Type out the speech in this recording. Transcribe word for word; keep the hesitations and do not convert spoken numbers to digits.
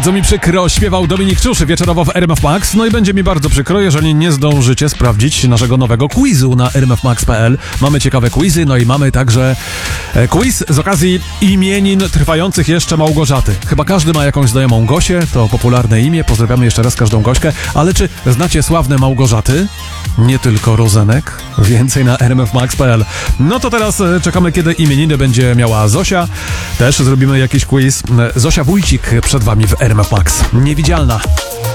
Bardzo mi przykro, śpiewał Dominik Czuszy wieczorowo w R M F Max. No i będzie mi bardzo przykro, jeżeli nie zdążycie sprawdzić naszego nowego quizu na r m f max kropka p l. Mamy ciekawe quizy, no i mamy także e, quiz z okazji imienin trwających jeszcze Małgorzaty. Chyba każdy ma jakąś znajomą Gosię, to popularne imię, pozdrawiamy jeszcze raz każdą Gośkę, ale czy znacie sławne Małgorzaty? Nie tylko Rozenek, więcej na r m f max kropka p l. No to teraz e, czekamy, kiedy imieniny będzie miała Zosia. Też zrobimy jakiś quiz. Zosia Wójcik przed wami w R M F Max. Niewidzialna.